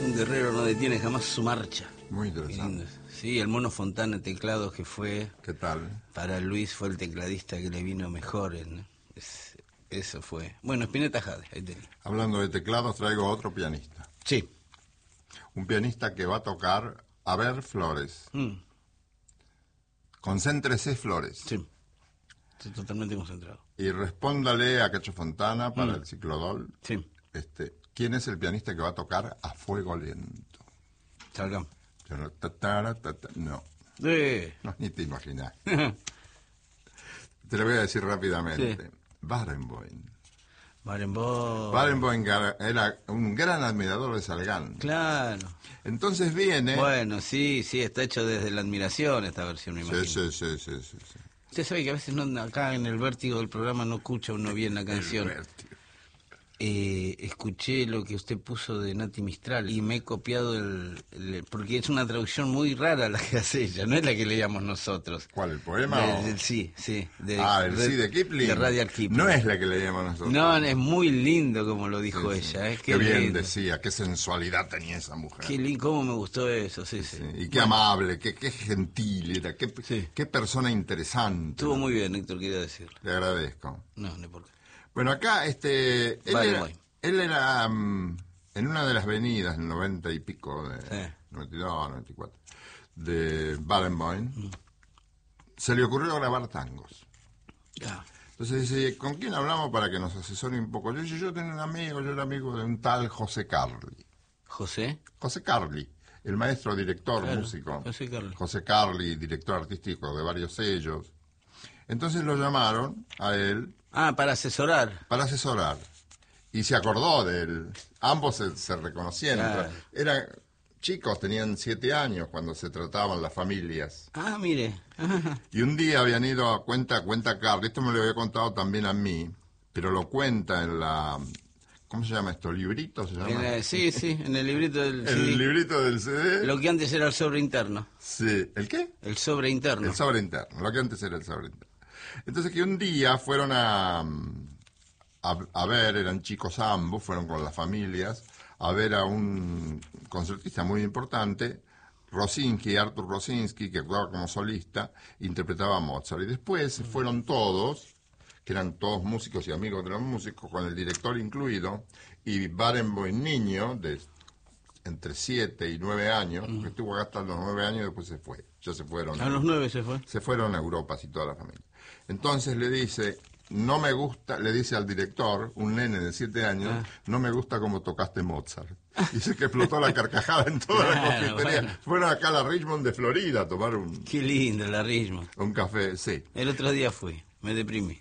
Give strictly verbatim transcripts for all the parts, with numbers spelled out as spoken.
Un guerrero no detiene jamás su marcha. Muy interesante. Sí, el Mono Fontana teclados que fue... ¿Qué tal? Para Luis fue el tecladista que le vino mejor. ¿No? Es, eso fue. Bueno, Spinetta Jade, ahí tenía. Hablando de teclados, traigo otro pianista. Sí. Un pianista que va a tocar A ver Flores. Mm. Concéntrese, Flores. Sí. Estoy totalmente concentrado. Y respóndale a Cacho Fontana para Mm. el ciclodol. Sí. Este, ¿quién es el pianista que va a tocar A Fuego Lento? Salgamos. No. Sí. No, ni te imaginas. Te lo voy a decir rápidamente. Sí. Barenboim. Barenboim. Barenboim era un gran admirador de Salgán. Claro. Entonces viene... Bueno, sí, sí, está hecho desde la admiración esta versión, me imagino. Sí, sí, sí, sí, sí, sí. Usted sabe que a veces no, acá en el vértigo del programa no escucha uno bien la canción. El vértigo. Eh, escuché lo que usted puso de Nati Mistral y me he copiado el, el... porque es una traducción muy rara la que hace ella, no es la que leíamos nosotros. ¿Cuál, el poema? De, o... del sí, sí. De, ah, el de, sí de Kipling. De Rudyard Kipling. No es la que leíamos nosotros. No, es muy lindo como lo dijo sí, ella. Sí. Es qué que bien lindo. Decía, qué sensualidad tenía esa mujer. Qué lindo, cómo me gustó eso, sí, sí. sí. Y qué bueno. amable, qué, qué gentil era, qué, sí. qué persona interesante. Estuvo muy bien, Héctor, quería decirle. Le agradezco. No, no por qué. Bueno, acá, este... Él vale, era, voy. Él era um, en una de las venidas, en noventa y pico, de sí. noventa y dos, noventa y cuatro, de Barenboim, mm. se le ocurrió grabar tangos. Yeah. Entonces dice, ¿con quién hablamos para que nos asesore un poco? Yo dije, yo tengo un amigo, yo era amigo de un tal José Carli. ¿José? José Carli, el maestro, director, claro, músico. José Carli. José Carli, director artístico de varios sellos. Entonces lo llamaron a él. Ah, para asesorar. Para asesorar. Y se acordó de él. Ambos se, se reconocían. Claro. Eran chicos, tenían siete años cuando se trataban las familias. Ah, mire. Y un día habían ido a cuenta, cuenta Carly, esto me lo había contado también a mí, pero lo cuenta en la... ¿Cómo se llama esto? ¿Librito se llama? En el, sí, sí, en el librito del C D. El librito del C D. Lo que antes era el sobre interno. Sí. ¿El qué? El sobre interno. El sobre interno, lo que antes era el sobre interno. Entonces que un día fueron a... A, a ver, eran chicos ambos, fueron con las familias, a ver a un concertista muy importante, Rosinski, Artur Rosinski, que actuaba como solista, interpretaba a Mozart. Y después mm. fueron todos, que eran todos músicos y amigos de los músicos, con el director incluido, y Barenboim niño, de entre siete y nueve años, mm. que estuvo acá hasta los nueve años y después se fue. Ya se fueron. A los nueve se fue. Se fueron a Europa, y toda la familia. Entonces le dice... No me gusta, le dice al director, un nene de siete años, ah. no me gusta cómo tocaste Mozart. Dice que explotó la carcajada en toda claro, la confitería. Bueno. Fueron acá a la Richmond de Florida a tomar un... Qué lindo la Richmond. Un café, sí. El otro día fui, me deprimí.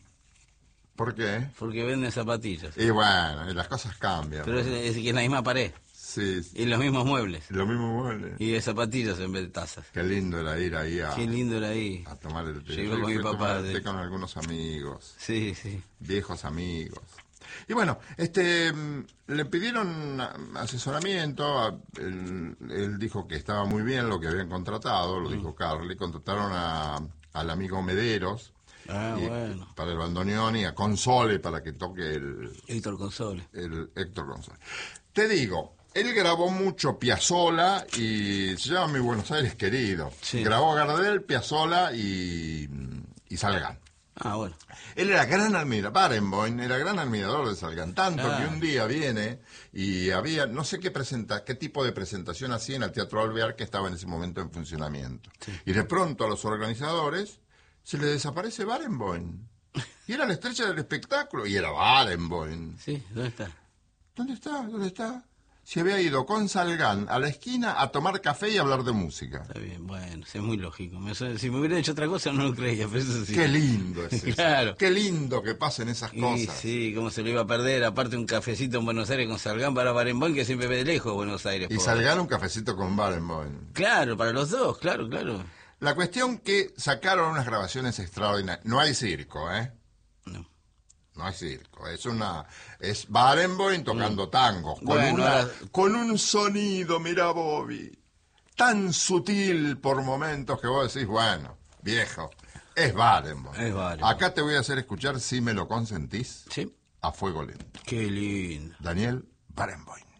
¿Por qué? Porque venden zapatillas. Y bueno, las cosas cambian. Pero es, es que es la misma pared. Sí, sí. Y los mismos muebles. Los mismos muebles. Y de zapatillas en vez de tazas. Qué lindo era ir ahí a... Qué lindo era ir. A tomar el té. Yo iba con mi papá. De... con algunos amigos. Sí, sí. Viejos amigos. Y bueno, este le pidieron asesoramiento. Él, él dijo que estaba muy bien lo que habían contratado, lo mm. dijo Carly. Contrataron a, al amigo Mederos. Ah, bueno. Para el bandoneón y a Console para que toque el... Héctor Console. El Héctor Console. Te digo... Él grabó mucho Piazzolla y se llama Mi Buenos Aires Querido. Sí. Grabó Gardel, Piazzolla y, y Salgán. Ah, bueno. Él era gran admirador, Barenboim era gran admirador de Salgán, tanto ah. que un día viene y había, no sé qué presenta, qué tipo de presentación hacía en el Teatro Alvear que estaba en ese momento en funcionamiento. Sí. Y de pronto a los organizadores se le desaparece Barenboim. Y era la estrella del espectáculo, y era Barenboim. Sí, ¿dónde está? ¿Dónde está? ¿Dónde está? Se había ido con Salgán a la esquina a tomar café y hablar de música. Está bien, bueno, es muy lógico. Me, si me hubiera hecho otra cosa no lo creía, pero eso sí. Qué lindo es eso. Claro. Qué lindo que pasen esas cosas. Sí, sí, cómo se lo iba a perder. Aparte un cafecito en Buenos Aires con Salgán para Barenboim, que siempre ve de lejos Buenos Aires. Y Salgán un cafecito con Barenboim. Claro, para los dos, claro, claro. La cuestión que sacaron unas grabaciones extraordinarias. No hay circo, ¿eh? No. No es circo, es una es Barenboim tocando tangos con, bueno, una, ahora... con un sonido, mira Bobby, tan sutil por momentos que vos decís, bueno, viejo, es Barenboim. Es Barenboim. Acá te voy a hacer escuchar, si me lo consentís, sí, A Fuego Lento. Qué lindo. Daniel Barenboim.